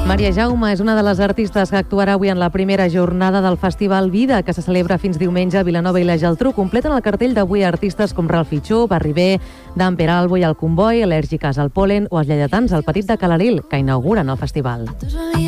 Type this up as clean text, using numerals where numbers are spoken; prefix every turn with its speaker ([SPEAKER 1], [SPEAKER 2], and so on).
[SPEAKER 1] Maria Jaume és una de les artistes que actuarà avui en la primera jornada del Festival Vida, que se celebra fins diumenge a Vilanova i la Geltrú. Completen el cartell d'avui artistes com Ralph Fichó, Barri B, Dan Peralbo i el Comboi, Al·lèrgiques al Pol·len o els lleidatans El Petit de Calaril, que inauguren el festival.